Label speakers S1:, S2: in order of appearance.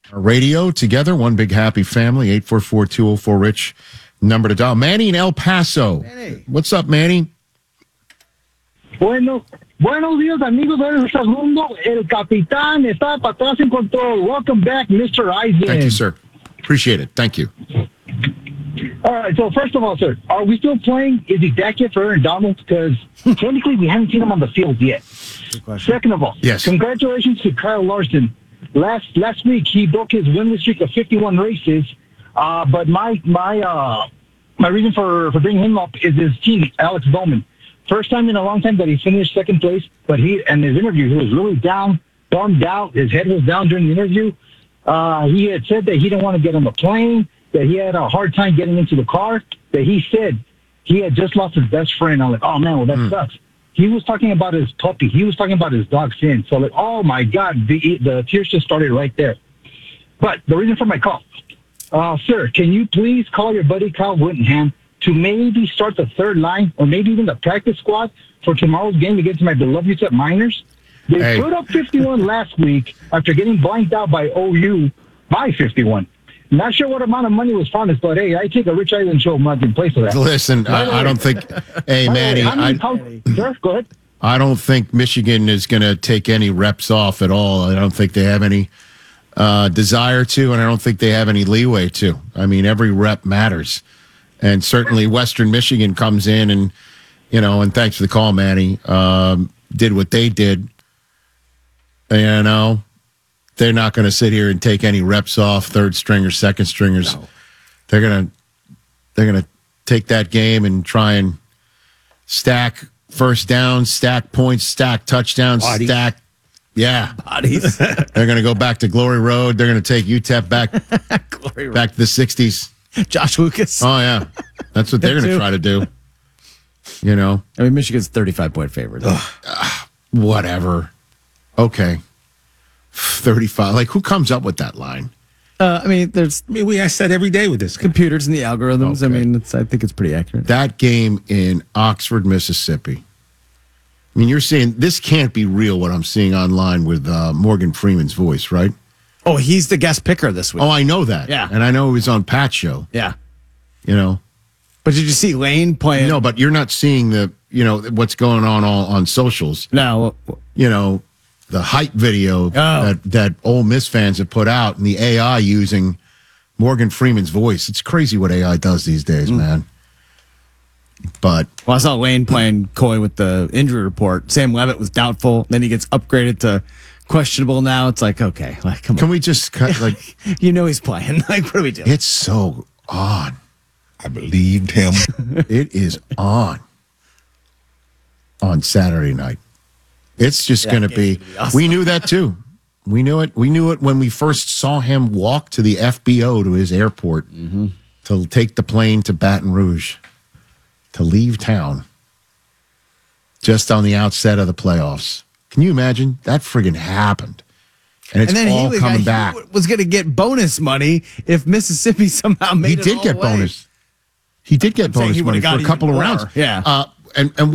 S1: Radio together, one big happy family. 844-204-RICH, number to dial. Manny in El Paso.
S2: Manny.
S1: What's up, Manny?
S3: Buenos días, amigos del segundo. El capitán está para atrás en control. Welcome back, Mr. Eisen.
S1: Thank you, sir. Appreciate it. Thank you.
S3: All right, so first of all, sir, are we still playing? Is he back yet for Aaron Donald? Because technically we haven't seen him on the field yet.
S2: Good question.
S3: Second of all,
S1: Yes.
S3: Congratulations to Kyle Larson. Last week he broke his winless streak of 51 races. But my reason for bringing him up is his team, Alex Bowman. First time in a long time that he finished second place, but his interview, he was really down, bummed out. His head was down during the interview. He had said that he didn't want to get on the plane, that he had a hard time getting into the car, that he said he had just lost his best friend. I'm like, oh, man, well, that sucks. He was talking about his puppy. He was talking about his dog, Finn. So, like, oh, my God, the tears just started right there. But the reason for my call, sir, can you please call your buddy Kyle Whittingham to maybe start the third line or maybe even the practice squad for tomorrow's game against my beloved UTEP Miners? They put up 51 last week after getting blanked out by OU by 51. Not sure what amount of money was promised, but hey, I take a Rich Eisen show month in place of that.
S1: Listen, I don't think. Hey, Manny,
S3: sir, go ahead.
S1: I don't think Michigan is going to take any reps off at all. I don't think they have any desire to, and I don't think they have any leeway to. I mean, every rep matters. And certainly Western Michigan comes in and, and thanks for the call, Manny, did what they did. They're not going to sit here and take any reps off, third stringers, second stringers. No. They're going to take that game and try and stack first downs, stack points, stack touchdowns,
S2: Bodies.
S1: stack. Yeah.
S2: Bodies.
S1: They're going to go back to Glory Road. They're going to take UTEP back back to the 60s.
S2: Josh Lucas.
S1: Oh, yeah. That's what they're going to try to do.
S2: I mean, Michigan's 35-point favorite.
S1: Whatever. Okay. 35. Like, who comes up with that line?
S2: I
S4: said every day with this guy.
S2: computers and the algorithms.
S1: Okay.
S2: I think it's pretty accurate.
S1: That game in Oxford, Mississippi. I mean, you're saying this can't be real, what I'm seeing online with Morgan Freeman's voice, right?
S2: Oh, he's the guest picker this week.
S1: Oh, I know that.
S2: Yeah.
S1: And I know he was on Pat's show.
S2: Yeah.
S1: But
S2: did you see Lane playing?
S1: No, but you're not seeing what's going on all on socials.
S2: No.
S1: The hype video that Ole Miss fans have put out and the AI using Morgan Freeman's voice. It's crazy what AI does these days, man. But
S2: I saw Lane playing coy with the injury report. Sam Levitt was doubtful. Then he gets upgraded to questionable now. It's like, okay, come on.
S1: Can we just cut,
S2: he's playing. What are we doing?
S1: It's so on.
S4: I believed him.
S1: It is on Saturday night. It's just going to be awesome. We knew that too. We knew it. We knew it when we first saw him walk to the FBO to his airport to take the plane to Baton Rouge to leave town just on the outset of the playoffs. Can you imagine? That friggin' happened. And it's all coming back.
S2: He was going to get bonus money if Mississippi somehow made it all the way.
S1: He did get bonus money for a couple of rounds.
S2: Yeah.
S1: And